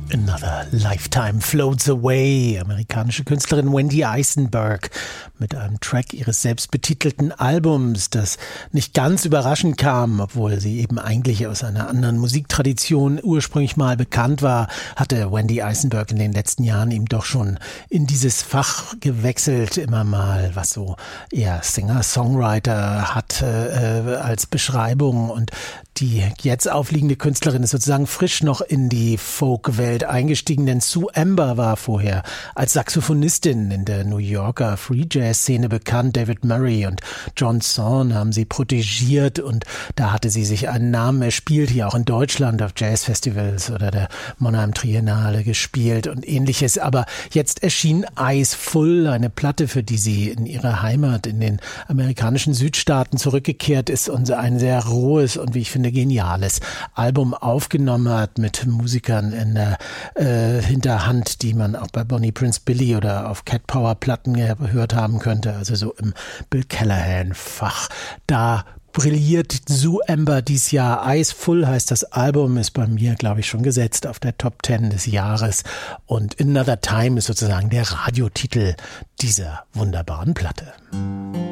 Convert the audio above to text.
Another Lifetime Floats Away, amerikanische Künstlerin Wendy Eisenberg mit einem Track ihres selbstbetitelten Albums, das nicht ganz überraschend kam, obwohl sie eben eigentlich aus einer anderen Musiktradition ursprünglich mal bekannt war, hatte Wendy Eisenberg in den letzten Jahren eben doch schon in dieses Fach gewechselt, immer mal, was so eher Singer-Songwriter hat als Beschreibung, und die jetzt aufliegende Künstlerin ist sozusagen frisch noch in die Folk-Welt eingestiegen, denn Sue Amber war vorher als Saxophonistin in der New Yorker Free-Jazz-Szene bekannt. David Murray und John Zorn haben sie protegiert und da hatte sie sich einen Namen erspielt, hier auch in Deutschland auf Jazzfestivals oder der Mannheim Triennale gespielt und ähnliches. Aber jetzt erschien Eyes Full, eine Platte, für die sie in ihrer Heimat in den amerikanischen Südstaaten zurückgekehrt ist und ein sehr rohes und, wie ich finde, geniales Album aufgenommen hat mit Musikern in der Hinterhand, die man auch bei Bonnie Prince Billy oder auf Cat Power Platten gehört haben könnte, also so im Bill Callahan-Fach. Da brilliert Sue Amber dies Jahr. Eyes Full heißt das Album, ist bei mir, glaube ich, schon gesetzt auf der Top 10 des Jahres, und Another Time ist sozusagen der Radiotitel dieser wunderbaren Platte.